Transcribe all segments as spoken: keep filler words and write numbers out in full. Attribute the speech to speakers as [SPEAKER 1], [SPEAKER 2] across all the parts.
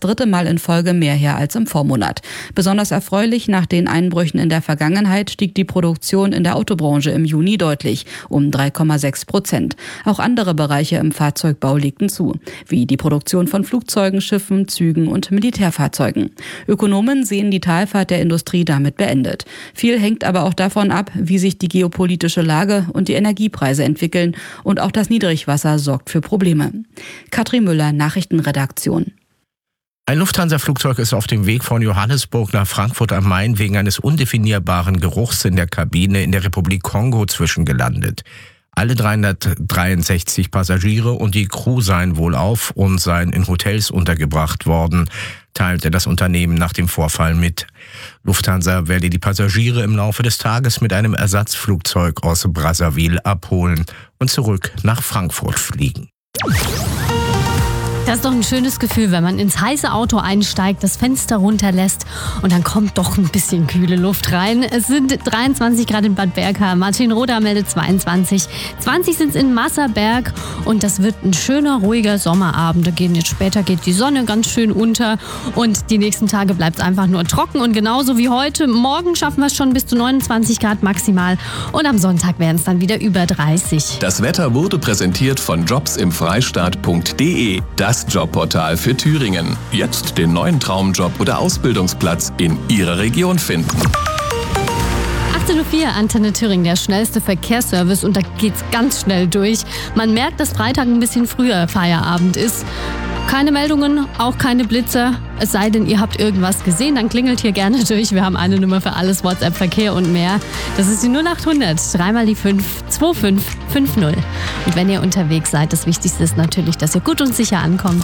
[SPEAKER 1] dritte Mal in Folge mehr her als im Vormonat. Besonders erfreulich, nach den Einbrüchen in der Vergangenheit stieg die Produktion in der Autobranche im Juni deutlich, um drei Komma sechs Prozent. Auch andere Bereiche im Fahrzeugbau legten zu, wie die Produktion von Flugzeugen, Schiffen, Zügen und Militärfahrzeugen. Ökonomen sehen die Talfahrt der Industrie damit beendet. Viel hängt aber auch davon ab, wie sich die geopolitische Lage und die Energiepreise entwickeln, und auch das Niedrigwasser sorgt für Probleme. Katrin Müller, Nachrichtenredaktion.
[SPEAKER 2] Ein Lufthansa-Flugzeug ist auf dem Weg von Johannesburg nach Frankfurt am Main wegen eines undefinierbaren Geruchs in der Kabine in der Republik Kongo zwischengelandet. Alle dreihundertdreiundsechzig Passagiere und die Crew seien wohlauf und seien in Hotels untergebracht worden, teilte das Unternehmen nach dem Vorfall mit. Lufthansa werde die Passagiere im Laufe des Tages mit einem Ersatzflugzeug aus Brazzaville abholen und zurück nach Frankfurt fliegen.
[SPEAKER 3] Das ist doch ein schönes Gefühl, wenn man ins heiße Auto einsteigt, das Fenster runterlässt und dann kommt doch ein bisschen kühle Luft rein. Es sind dreiundzwanzig Grad in Bad Berka, Martin Roda meldet zweiundzwanzig, zwanzig sind es in Masserberg und das wird ein schöner, ruhiger Sommerabend. Da gehen jetzt später geht die Sonne ganz schön unter und die nächsten Tage bleibt es einfach nur trocken und genauso wie heute. Morgen schaffen wir es schon bis zu neunundzwanzig Grad maximal und am Sonntag werden es dann wieder über dreißig.
[SPEAKER 4] Das Wetter wurde präsentiert von jobs im freistaat punkt de. Das Jobportal für Thüringen. Jetzt den neuen Traumjob oder Ausbildungsplatz in Ihrer Region finden.
[SPEAKER 3] achtzehn Uhr vier, Antenne Thüringen, der schnellste Verkehrsservice und da geht's ganz schnell durch. Man merkt, dass Freitag ein bisschen früher Feierabend ist. Keine Meldungen, auch keine Blitzer. Es sei denn, ihr habt irgendwas gesehen, dann klingelt hier gerne durch. Wir haben eine Nummer für alles, WhatsApp, Verkehr und mehr. Das ist die null acht hundert, dreimal die fünf, zwei fünf fünf null. Und wenn ihr unterwegs seid, das Wichtigste ist natürlich, dass ihr gut und sicher ankommt.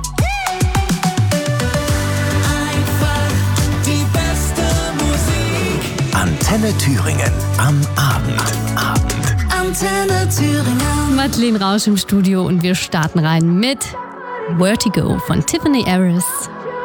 [SPEAKER 5] Einfach die beste Musik.
[SPEAKER 6] Antenne Thüringen am Abend. Abend.
[SPEAKER 5] Antenne Thüringen.
[SPEAKER 3] Madeleine Rausch im Studio und wir starten rein mit Vertigo von Tiffany Harris.